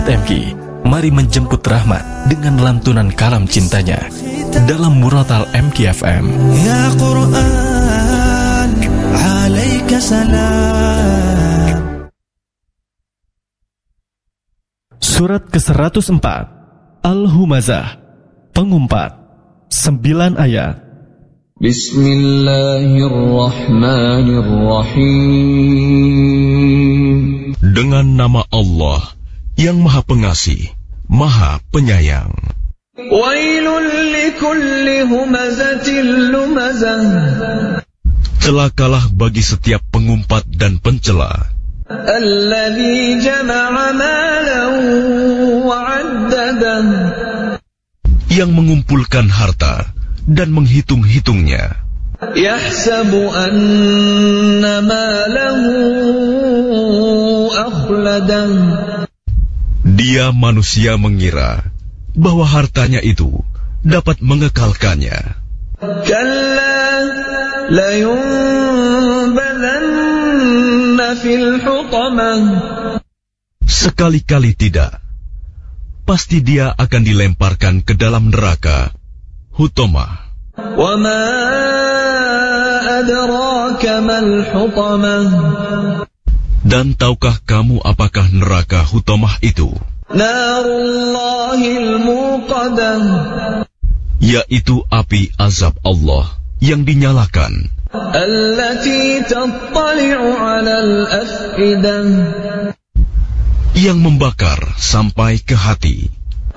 MK, mari menjemput rahmat dengan lantunan kalam cintanya dalam Muratal MK FM. Ya Quran, alaika salam. Surat ke-104 Al-Humazah, Pengumpat, 9 ayat. Bismillahirrahmanirrahim. Dengan nama Allah yang Maha Pengasih, Maha Penyayang. Wailul likulli humazatil lumazah. Celakalah bagi setiap pengumpat dan pencela. Alladzi jama'a malan wa 'addadah. Yang mengumpulkan harta dan menghitung-hitungnya. Yahsabu anna malahu akhladah. Dia manusia mengira bahwa hartanya itu dapat mengekalkannya. Kalla layunbadanna fil hutamah. Sekali-kali tidak. Pasti dia akan dilemparkan ke dalam neraka, Hutamah. Wa ma adraka mal hutamah. Dan tahukah kamu apakah neraka Hutamah itu? Narullahil muqadah. Yaitu api azab Allah yang dinyalakan. Allati tattali'u 'alal af'idah. Yang membakar sampai ke hati.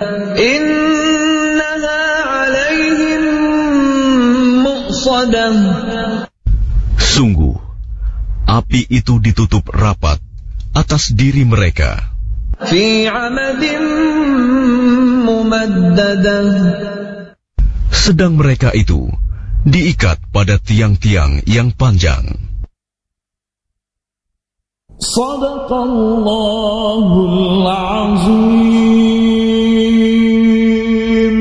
Innaha 'alaihim muqsadah. Sungguh, api itu ditutup rapat atas diri mereka. Fi 'amadin mumaddadah. Sedang mereka itu diikat pada tiang-tiang yang panjang. Shadaqallahul azim.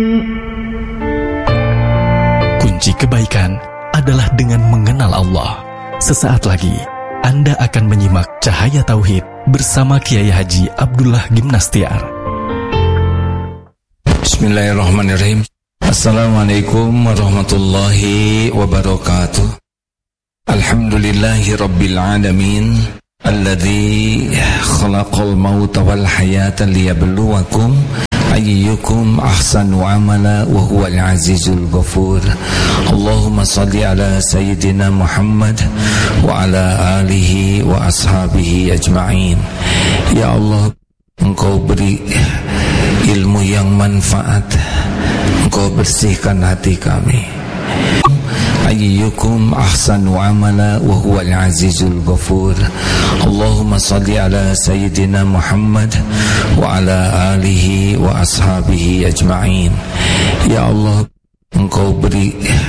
Kunci kebaikan adalah dengan mengenal Allah. Sesaat lagi Anda akan menyimak Cahaya Tauhid bersama Kiai Haji Abdullah Gimnastiar. Bismillahirrahmanirrahim. Assalamualaikum warahmatullahi wabarakatuh. Alhamdulillahi rabbil alamin. Alladzi khalaqal mauta wal hayata liyabluwakum ayyukum ahsanu amala wa huwal azizul ghafur. Allahumma salli ala sayyidina Muhammad wa ala alihi wa ashabihi ajma'in. Ya Allah, Engkau beri ilmu yang manfaat, Engkau bersihkan hati kami. Ayyukum ahsanu amala wa huwal azizul ghafur. Allahumma salli ala sayyidina Muhammad wa ala alihi wa ashabihi ajma'in. Ya Allah, Engkau beri